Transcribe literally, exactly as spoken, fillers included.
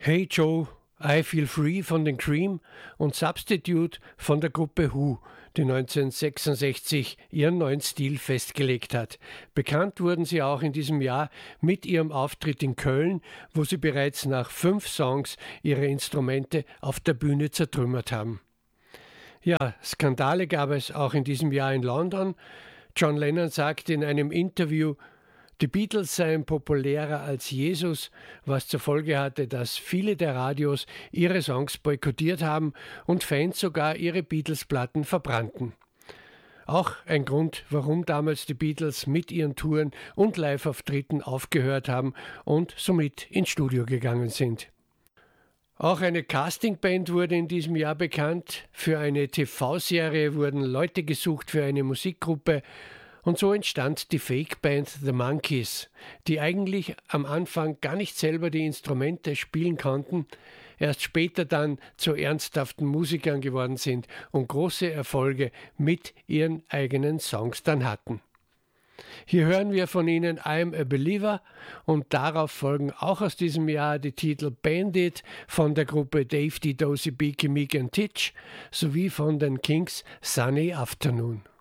Hey Joe, I Feel Free von den Cream und Substitute von der Gruppe Who, die neunzehnhundertsechsundsechzig ihren neuen Stil festgelegt hat. Bekannt wurden sie auch in diesem Jahr mit ihrem Auftritt in Köln, wo sie bereits nach fünf Songs ihre Instrumente auf der Bühne zertrümmert haben. Ja, Skandale gab es auch in diesem Jahr in London. John Lennon sagte in einem Interview, die Beatles seien populärer als Jesus, was zur Folge hatte, dass viele der Radios ihre Songs boykottiert haben und Fans sogar ihre Beatles-Platten verbrannten. Auch ein Grund, warum damals die Beatles mit ihren Touren und Live-Auftritten aufgehört haben und somit ins Studio gegangen sind. Auch eine Castingband wurde in diesem Jahr bekannt. Für eine T V-Serie wurden Leute gesucht für eine Musikgruppe. Und so entstand die Fake-Band The Monkees, die eigentlich am Anfang gar nicht selber die Instrumente spielen konnten, erst später dann zu ernsthaften Musikern geworden sind und große Erfolge mit ihren eigenen Songs dann hatten. Hier hören wir von ihnen I'm a Believer und darauf folgen auch aus diesem Jahr die Titel Bandit von der Gruppe Dave D. Dozy, Beaky, Meek and Titch sowie von den Kinks Sunny Afternoon.